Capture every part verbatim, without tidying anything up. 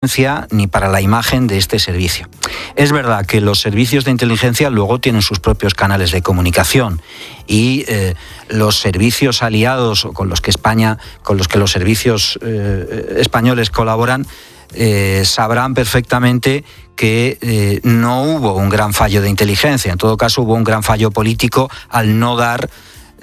ni para la imagen de este servicio. Es verdad que los servicios de inteligencia luego tienen sus propios canales de comunicación y eh, los servicios aliados con los que España, con los que los servicios eh, españoles colaboran, eh, sabrán perfectamente que eh, no hubo un gran fallo de inteligencia. En todo caso, hubo un gran fallo político al no dar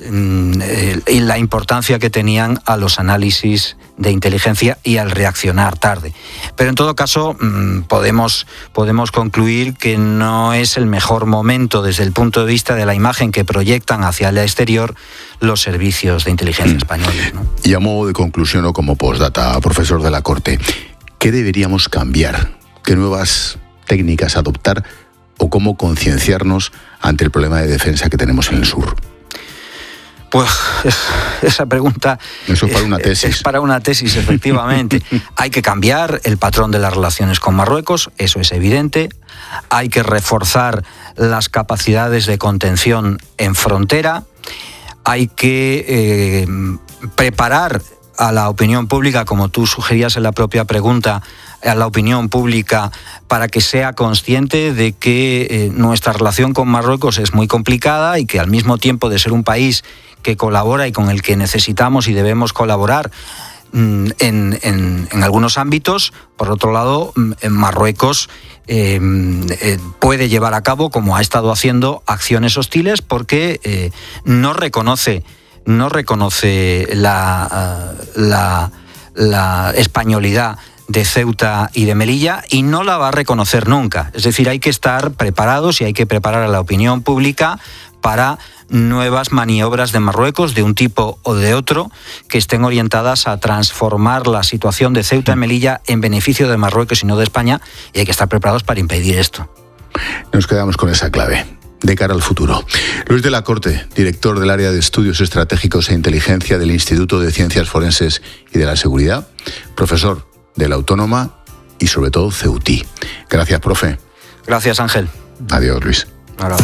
y la importancia que tenían a los análisis de inteligencia y al reaccionar tarde. Pero en todo caso podemos, podemos concluir que no es el mejor momento desde el punto de vista de la imagen que proyectan hacia el exterior los servicios de inteligencia mm. españoles, ¿no? Y a modo de conclusión o como postdata, profesor de la Corte, ¿qué deberíamos cambiar? ¿Qué nuevas técnicas adoptar o cómo concienciarnos ante el problema de defensa que tenemos en el sur? Pues esa pregunta Eso es para una tesis. Es para una tesis, efectivamente. Hay que cambiar el patrón de las relaciones con Marruecos, eso es evidente. Hay que reforzar las capacidades de contención en frontera. Hay que eh, preparar a la opinión pública, como tú sugerías en la propia pregunta, a la opinión pública para que sea consciente de que eh, nuestra relación con Marruecos es muy complicada y que al mismo tiempo de ser un país que colabora y con el que necesitamos y debemos colaborar en, en, en algunos ámbitos, por otro lado, en Marruecos eh, eh, puede llevar a cabo, como ha estado haciendo, acciones hostiles porque eh, no reconoce, no reconoce la, la, la españolidad de Ceuta y de Melilla y no la va a reconocer nunca. Es decir, hay que estar preparados y hay que preparar a la opinión pública para nuevas maniobras de Marruecos de un tipo o de otro que estén orientadas a transformar la situación de Ceuta y Melilla en beneficio de Marruecos y no de España, y hay que estar preparados para impedir esto. Nos quedamos con esa clave de cara al futuro. Luis de la Corte, director del área de Estudios Estratégicos e Inteligencia del Instituto de Ciencias Forenses y de la Seguridad, profesor de la Autónoma y sobre todo ceutí. Gracias, profe. Gracias, Ángel. Adiós, Luis. Gracias.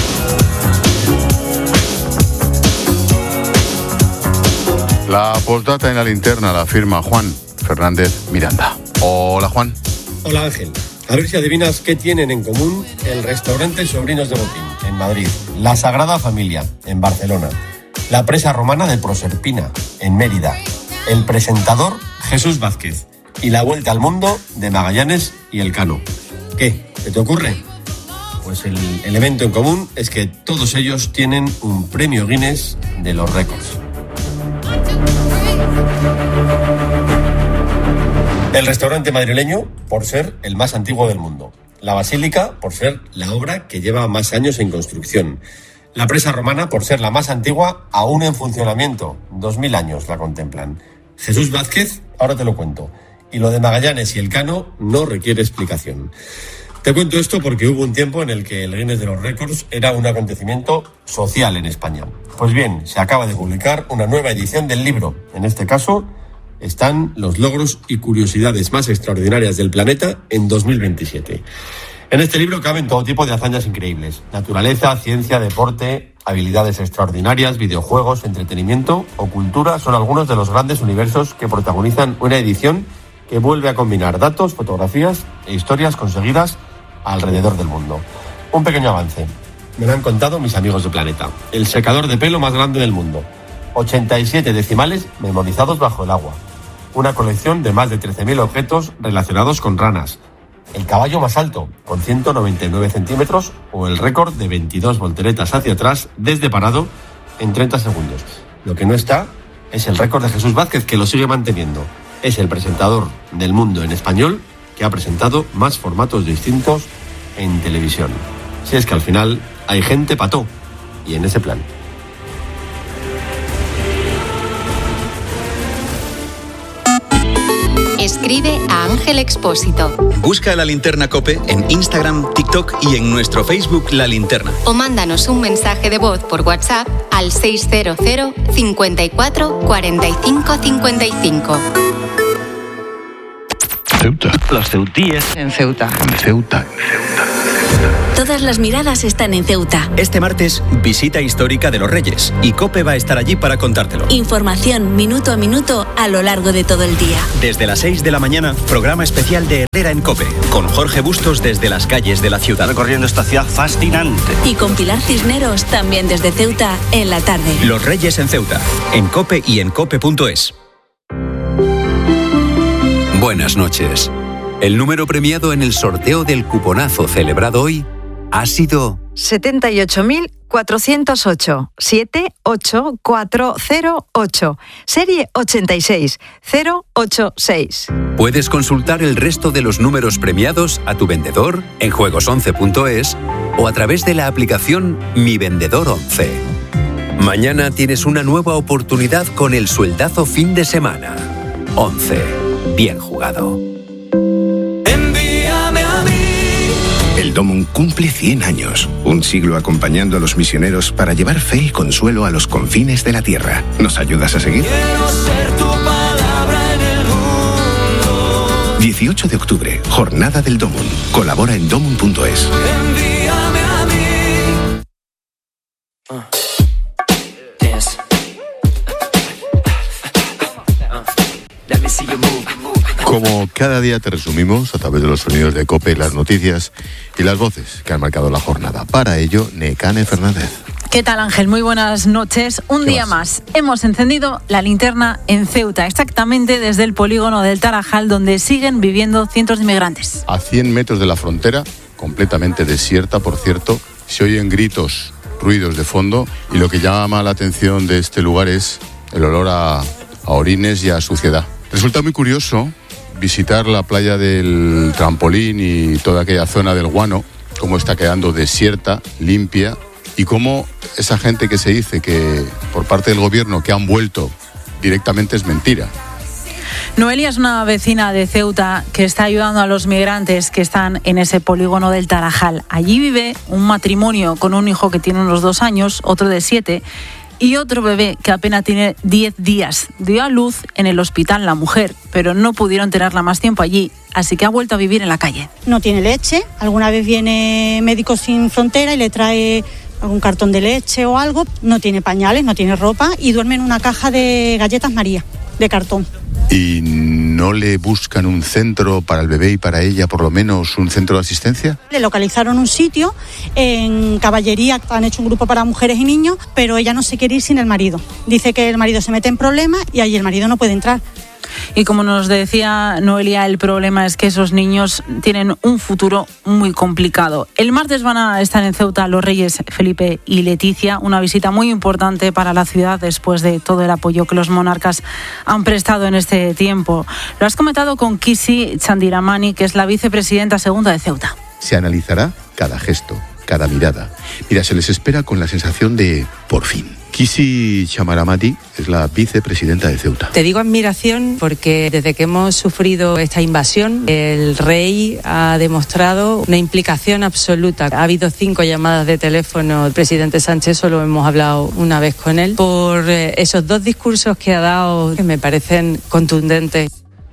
La postdata en la linterna la firma Juan Fernández Miranda. Hola, Juan. Hola, Ángel. A ver si adivinas qué tienen en común el restaurante Sobrinos de Botín, en Madrid, la Sagrada Familia, en Barcelona, la presa romana de Proserpina, en Mérida, el presentador Jesús Vázquez y la vuelta al mundo de Magallanes y Elcano. ¿Qué? ¿Qué te ocurre? Pues el elemento en común es que todos ellos tienen un premio Guinness de los récords. El restaurante madrileño, por ser el más antiguo del mundo. La Basílica, por ser la obra que lleva más años en construcción. La presa romana, por ser la más antigua aún en funcionamiento. Dos mil años la contemplan. Jesús Vázquez, ahora te lo cuento. Y lo de Magallanes y Elcano no requiere explicación. Te cuento esto porque hubo un tiempo en el que el Guinness de los Récords era un acontecimiento social en España. Pues bien, se acaba de publicar una nueva edición del libro. En este caso, están los logros y curiosidades más extraordinarias del planeta en dos mil veintisiete. En este libro caben todo tipo de hazañas increíbles. Naturaleza, ciencia, deporte, habilidades extraordinarias, videojuegos, entretenimiento o cultura son algunos de los grandes universos que protagonizan una edición que vuelve a combinar datos, fotografías e historias conseguidas alrededor del mundo. Un pequeño avance. Me lo han contado mis amigos de Planeta. El secador de pelo más grande del mundo. ochenta y siete decimales memorizados bajo el agua. Una colección de más de trece mil objetos relacionados con ranas. El caballo más alto, con ciento noventa y nueve centímetros, o el récord de veintidós volteretas hacia atrás desde parado en treinta segundos. Lo que no está es el récord de Jesús Vázquez, que lo sigue manteniendo. Es el presentador del mundo en español que ha presentado más formatos distintos en televisión. Si es que al final hay gente pató, y en ese plan. Escribe a Ángel Expósito. Busca La Linterna COPE en Instagram, TikTok y en nuestro Facebook La Linterna. O mándanos un mensaje de voz por WhatsApp al seis cero cero, cincuenta y cuatro, cuarenta y cinco, cincuenta y cinco. Ceuta. Los ceutíes en Ceuta. En Ceuta. En Ceuta. Todas las miradas están en Ceuta. Este martes, visita histórica de los Reyes y COPE va a estar allí para contártelo. Información minuto a minuto a lo largo de todo el día. Desde las seis de la mañana, programa especial de Herrera en COPE, con Jorge Bustos desde las calles de la ciudad. Recorriendo esta ciudad fascinante. Y con Pilar Cisneros también desde Ceuta en la tarde. Los Reyes en Ceuta, en COPE y en cope punto es. Buenas noches. El número premiado en el sorteo del cuponazo celebrado hoy ha sido setenta y ocho mil cuatrocientos ocho, siete ocho cuatro cero ocho, serie ochenta y seis cero ochenta y seis. Puedes consultar el resto de los números premiados a tu vendedor en juegos once punto es o a través de la aplicación Mi Vendedor once. Mañana tienes una nueva oportunidad con el sueldazo fin de semana. once. Bien jugado. Envíame a mí. El Domum cumple cien años, un siglo acompañando a los misioneros para llevar fe y consuelo a los confines de la tierra. ¿Nos ayudas a seguir? Quiero ser tu palabra en el mundo. dieciocho de octubre, Jornada del Domum. Colabora en domum punto es. Envíame a mí. Uh. Dance. Uh. Let me see you move. Como cada día te resumimos a través de los sonidos de COPE, las noticias y las voces que han marcado la jornada. Para ello, Nekane Fernández. ¿Qué tal, Ángel? Muy buenas noches. Un día más hemos encendido la linterna en Ceuta, exactamente desde el polígono del Tarajal, donde siguen viviendo cientos de inmigrantes. A cien metros de la frontera, completamente desierta, por cierto, se oyen gritos, ruidos de fondo, y lo que llama la atención de este lugar es el olor a, a orines y a suciedad. Resulta muy curioso visitar la playa del Trampolín y toda aquella zona del Guano, cómo está quedando desierta, limpia, y cómo esa gente que se dice que por parte del gobierno que han vuelto directamente es mentira. Noelia es una vecina de Ceuta que está ayudando a los migrantes que están en ese polígono del Tarajal. Allí vive un matrimonio con un hijo que tiene unos dos años, otro de siete, y otro bebé que apenas tiene diez días. Dio a luz en el hospital la mujer, pero no pudieron tenerla más tiempo allí, así que ha vuelto a vivir en la calle. No tiene leche, alguna vez viene Médicos Sin Frontera y le trae algún cartón de leche o algo, no tiene pañales, no tiene ropa y duerme en una caja de galletas María, de cartón. ¿Y no le buscan un centro para el bebé y para ella, por lo menos un centro de asistencia? Le localizaron un sitio en Caballería, han hecho un grupo para mujeres y niños, pero ella no se quiere ir sin el marido. Dice que el marido se mete en problemas y ahí el marido no puede entrar. Y como nos decía Noelia, el problema es que esos niños tienen un futuro muy complicado. El martes van a estar en Ceuta los reyes Felipe y Leticia, una visita muy importante para la ciudad después de todo el apoyo que los monarcas han prestado en este tiempo. Lo has comentado con Kisi Chandiramani, que es la vicepresidenta segunda de Ceuta. Se analizará cada gesto, cada mirada. Mira, se les espera con la sensación de por fin. Kisi Chamaramati es la vicepresidenta de Ceuta. Te digo admiración porque desde que hemos sufrido esta invasión, el rey ha demostrado una implicación absoluta. Ha habido cinco llamadas de teléfono. El presidente Sánchez solo hemos hablado una vez con él por esos dos discursos que ha dado que me parecen contundentes.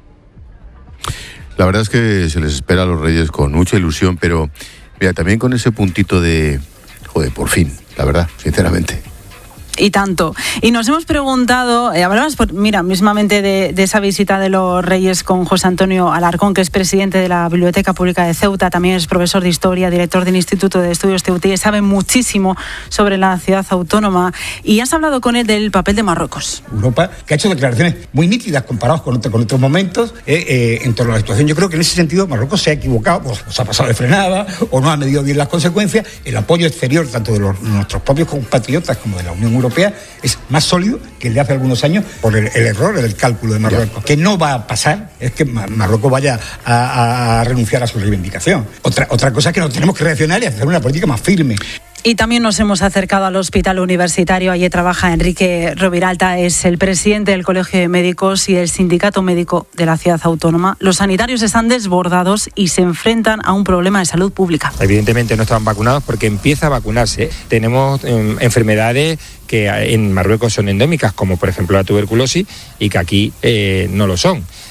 La verdad es que se les espera a los reyes con mucha ilusión, pero mira, también con ese puntito de, joder, por fin, la verdad, sinceramente. Y tanto. Y nos hemos preguntado, eh, hablamos, por, mira, mismamente de, de esa visita de los Reyes con José Antonio Alarcón, que es presidente de la Biblioteca Pública de Ceuta, también es profesor de Historia, director del Instituto de Estudios Ceutíes, sabe muchísimo sobre la ciudad autónoma, y has hablado con él del papel de Marruecos. Europa, que ha hecho declaraciones muy nítidas comparados con, otro, con otros momentos eh, eh, en torno a la situación. Yo creo que en ese sentido Marruecos se ha equivocado, pues, se ha pasado de frenada o no ha medido bien las consecuencias. El apoyo exterior, tanto de los, nuestros propios compatriotas como de la Unión Europea, Europea es más sólido que el de hace algunos años por el, el error del cálculo de Marruecos. Que no va a pasar es que Marruecos vaya a, a renunciar a su reivindicación. Otra, otra cosa es que nos tenemos que reaccionar y hacer una política más firme. Y también nos hemos acercado al Hospital Universitario. Allí trabaja Enrique Roviralta, es el presidente del Colegio de Médicos y el Sindicato Médico de la Ciudad Autónoma. Los sanitarios están desbordados y se enfrentan a un problema de salud pública. Evidentemente no están vacunados porque empieza a vacunarse. Tenemos eh, enfermedades que en Marruecos son endémicas, como por ejemplo la tuberculosis, y que aquí eh, no lo son.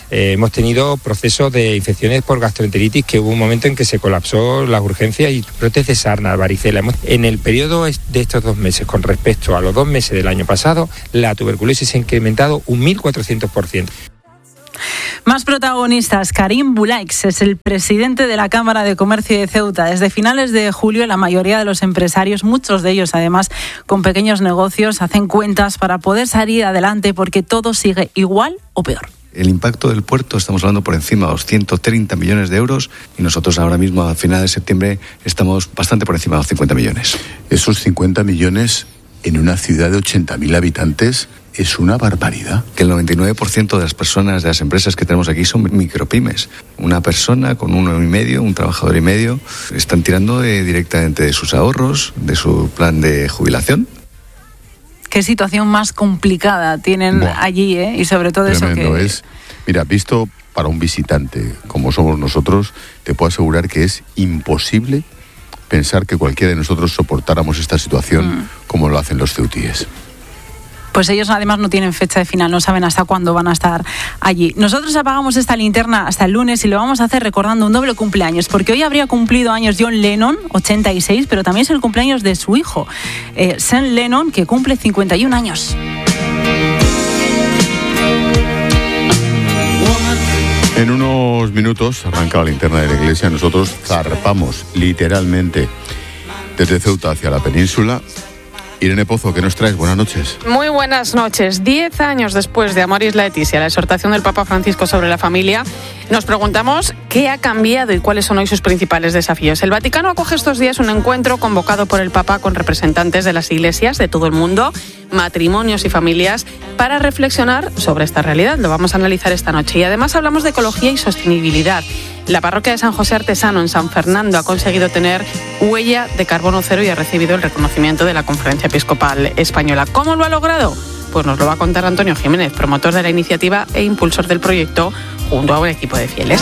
Eh, hemos tenido procesos de infecciones por gastroenteritis que hubo un momento en que se colapsó las urgencias y brotes de sarna, varicela. En el periodo de estos dos meses con respecto a los dos meses del año pasado, la tuberculosis se ha incrementado un mil cuatrocientos por ciento. Más protagonistas. Karim Bulaix es el presidente de la Cámara de Comercio de Ceuta. Desde finales de julio, la mayoría de los empresarios, muchos de ellos además con pequeños negocios, hacen cuentas para poder salir adelante porque todo sigue igual o peor. El impacto del puerto, estamos hablando por encima de los ciento treinta millones de euros y nosotros ahora mismo a finales de septiembre estamos bastante por encima de los cincuenta millones. Esos cincuenta millones en una ciudad de ochenta mil habitantes es una barbaridad. Que el noventa y nueve por ciento de las personas, de las empresas que tenemos aquí son micropymes. Una persona con uno y medio, un trabajador y medio, están tirando de, directamente de sus ahorros, de su plan de jubilación. Qué situación más complicada tienen Buah. allí, ¿eh? Y sobre todo Tremendo eso que... es. Mira, visto para un visitante como somos nosotros, te puedo asegurar que es imposible pensar que cualquiera de nosotros soportáramos esta situación mm. como lo hacen los ceutíes. Pues ellos además no tienen fecha de final, no saben hasta cuándo van a estar allí. Nosotros apagamos esta linterna hasta el lunes y lo vamos a hacer recordando un doble cumpleaños, porque hoy habría cumplido años John Lennon, ochenta y seis, pero también es el cumpleaños de su hijo, eh, Sean Lennon, que cumple cincuenta y un años. En unos minutos arranca la linterna de la iglesia. Nosotros zarpamos literalmente desde Ceuta hacia la península. Irene Pozo, ¿qué nos traes? Buenas noches. Muy buenas noches. Diez años después de Amoris Laetitia, la exhortación del Papa Francisco sobre la familia, nos preguntamos qué ha cambiado y cuáles son hoy sus principales desafíos. El Vaticano acoge estos días un encuentro convocado por el Papa con representantes de las iglesias de todo el mundo, matrimonios y familias, para reflexionar sobre esta realidad. Lo vamos a analizar esta noche. Y además hablamos de ecología y sostenibilidad. La parroquia de San José Artesano en San Fernando ha conseguido tener huella de carbono cero y ha recibido el reconocimiento de la Conferencia Episcopal Española. ¿Cómo lo ha logrado? Pues nos lo va a contar Antonio Jiménez, promotor de la iniciativa e impulsor del proyecto, junto a un equipo de fieles.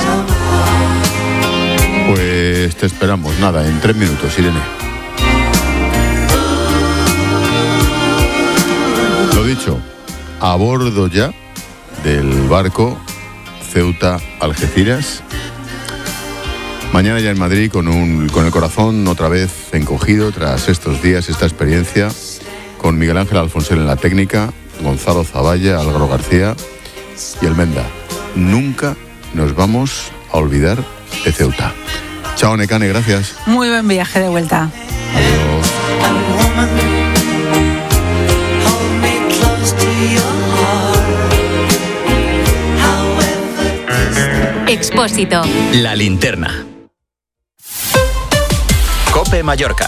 Pues te esperamos, nada, en tres minutos, Irene. Lo dicho, a bordo ya del barco Ceuta-Algeciras. Mañana ya en Madrid con, un, con el corazón otra vez encogido tras estos días, esta experiencia, con Miguel Ángel Alfonsel en la técnica, Gonzalo Zavalla, Álvaro García y Almenda. Nunca nos vamos a olvidar de Ceuta. Chao, Necane, gracias. Muy buen viaje de vuelta. Adiós. Expósito. La linterna. COPE Mallorca.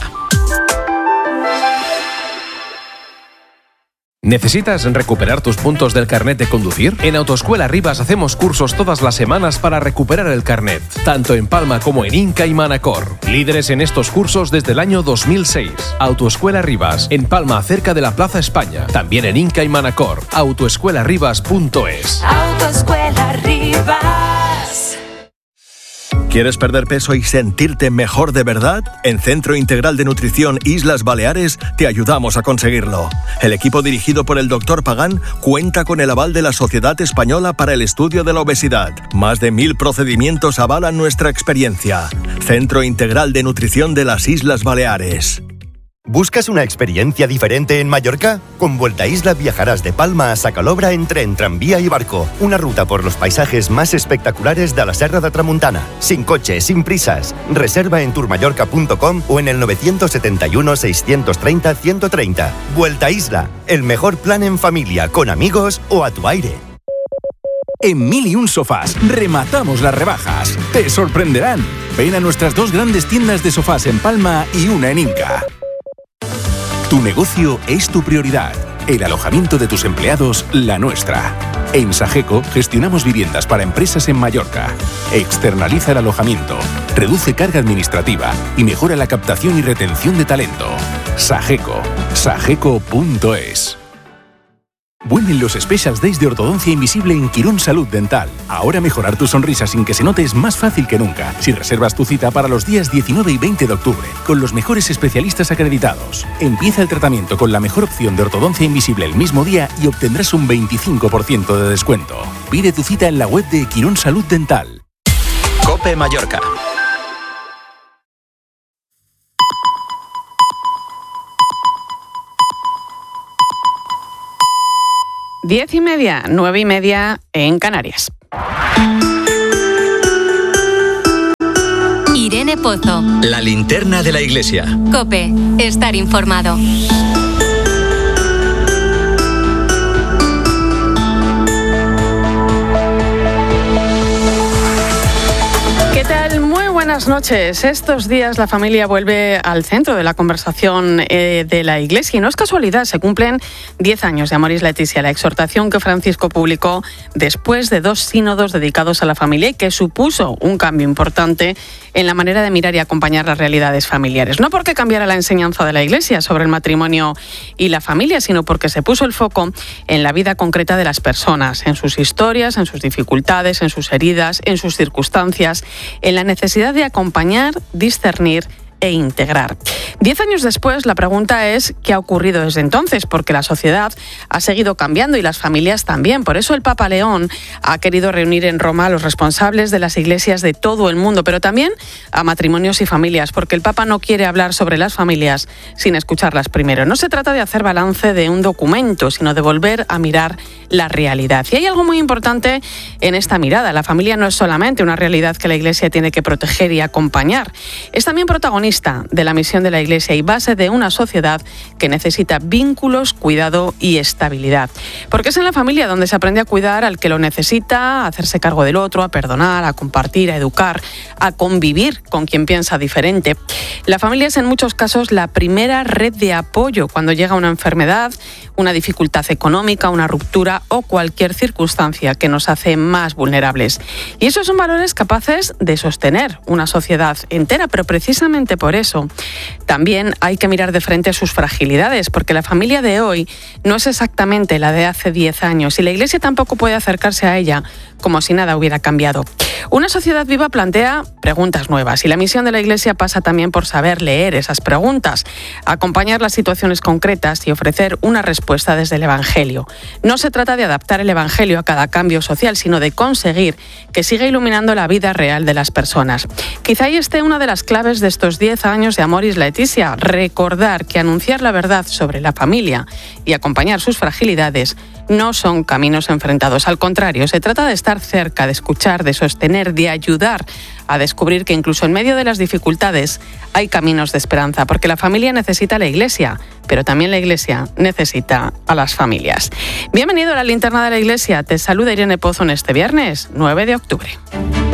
¿Necesitas recuperar tus puntos del carnet de conducir? En Autoescuela Rivas hacemos cursos todas las semanas para recuperar el carnet, tanto en Palma como en Inca y Manacor. Líderes en estos cursos desde el año dos mil seis. Autoescuela Rivas, en Palma, cerca de la Plaza España. También en Inca y Manacor. autoescuela rivas punto es. Autoescuela Rivas. ¿Quieres perder peso y sentirte mejor de verdad? En Centro Integral de Nutrición Islas Baleares te ayudamos a conseguirlo. El equipo dirigido por el doctor Pagán cuenta con el aval de la Sociedad Española para el Estudio de la Obesidad. Más de mil procedimientos avalan nuestra experiencia. Centro Integral de Nutrición de las Islas Baleares. ¿Buscas una experiencia diferente en Mallorca? Con Vuelta Isla viajarás de Palma a Sacalobra en tren, tranvía y barco. Una ruta por los paisajes más espectaculares de la Serra de Tramuntana. Sin coche, sin prisas. Reserva en tourmallorca punto com o en el nueve siete uno, seis tres cero, uno tres cero. Vuelta Isla, el mejor plan en familia, con amigos o a tu aire. En Mil y Un Sofás rematamos las rebajas. Te sorprenderán. Ven a nuestras dos grandes tiendas de sofás en Palma y una en Inca. Tu negocio es tu prioridad. El alojamiento de tus empleados, la nuestra. En Sageco gestionamos viviendas para empresas en Mallorca. Externaliza el alojamiento, reduce carga administrativa y mejora la captación y retención de talento. Sageco. sageco punto es. Vuelven los Special Days de Ortodoncia Invisible en Quirón Salud Dental. Ahora mejorar tu sonrisa sin que se note es más fácil que nunca. Si reservas tu cita para los días diecinueve y veinte de octubre, con los mejores especialistas acreditados. Empieza el tratamiento con la mejor opción de ortodoncia invisible el mismo día y obtendrás un veinticinco por ciento de descuento. Pide tu cita en la web de Quirón Salud Dental. COPE Mallorca. Diez y media, nueve y media en Canarias. Irene Pozo. La linterna de la iglesia. COPE. Estar informado. ¿Qué tal? Muy buenas noches. Estos días la familia vuelve al centro de la conversación eh, de la Iglesia y no es casualidad, se cumplen diez años de Amoris Laetitia, la exhortación que Francisco publicó después de dos sínodos dedicados a la familia y que supuso un cambio importante en la manera de mirar y acompañar las realidades familiares. No porque cambiara la enseñanza de la Iglesia sobre el matrimonio y la familia, sino porque se puso el foco en la vida concreta de las personas, en sus historias, en sus dificultades, en sus heridas, en sus circunstancias, en la necesidad de acompañar, discernir e integrar. Diez años después, la pregunta es ¿qué ha ocurrido desde entonces? Porque la sociedad ha seguido cambiando y las familias también. Por eso el Papa León ha querido reunir en Roma a los responsables de las iglesias de todo el mundo, pero también a matrimonios y familias, porque el Papa no quiere hablar sobre las familias sin escucharlas primero. No se trata de hacer balance de un documento, sino de volver a mirar la realidad. Y hay algo muy importante en esta mirada. La familia no es solamente una realidad que la Iglesia tiene que proteger y acompañar. Es también protagonista de la misión de la Iglesia y base de una sociedad que necesita vínculos, cuidado y estabilidad. Porque es en la familia donde se aprende a cuidar al que lo necesita, a hacerse cargo del otro, a perdonar, a compartir, a educar, a convivir con quien piensa diferente. La familia es en muchos casos la primera red de apoyo cuando llega una enfermedad, una dificultad económica, una ruptura o cualquier circunstancia que nos hace más vulnerables. Y esos son valores capaces de sostener una sociedad entera, pero precisamente por eso también hay que mirar de frente sus fragilidades, porque la familia de hoy no es exactamente la de hace diez años y la Iglesia tampoco puede acercarse a ella como si nada hubiera cambiado. Una sociedad viva plantea preguntas nuevas y la misión de la Iglesia pasa también por saber leer esas preguntas, acompañar las situaciones concretas y ofrecer una respuesta desde el Evangelio. No se trata de adaptar el Evangelio a cada cambio social, sino de conseguir que siga iluminando la vida real de las personas. Quizá ahí esté una de las claves de estos diez años de Amoris Laetitia, recordar que anunciar la verdad sobre la familia y acompañar sus fragilidades no son caminos enfrentados. Al contrario, se trata de estar cerca, de escuchar, de sostener, de ayudar a descubrir que incluso en medio de las dificultades hay caminos de esperanza, porque la familia necesita a la Iglesia, pero también la Iglesia necesita a las familias. Bienvenido a la Linterna de la Iglesia. Te saluda Irene Pozo en este viernes nueve de octubre.